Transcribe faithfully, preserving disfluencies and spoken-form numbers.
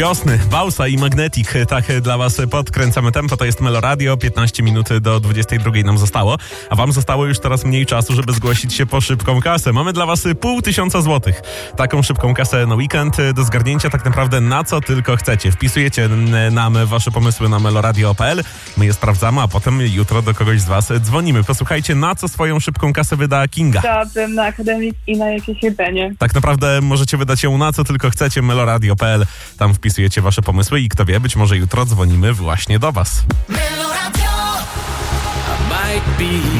wiosny. Bausa i Magnetic, tak dla was podkręcamy tempo. To jest Melo Radio, piętnaście minut do dwudziestej drugiej nam zostało, a wam zostało już teraz mniej czasu, żeby zgłosić się po szybką kasę. Mamy dla was pół tysiąca złotych. Taką szybką kasę na weekend do zgarnięcia tak naprawdę na co tylko chcecie. Wpisujecie nam wasze pomysły na meloradio kropka p l, my je sprawdzamy, a potem jutro do kogoś z was dzwonimy. Posłuchajcie, na co swoją szybką kasę wyda Kinga. Chciałabym na akademik i na jakieś jedzenie. Tak naprawdę możecie wydać ją na co tylko chcecie, meloradio kropka p l. Tam wpisujecie wasze pomysły i kto wie, być może jutro dzwonimy właśnie do was.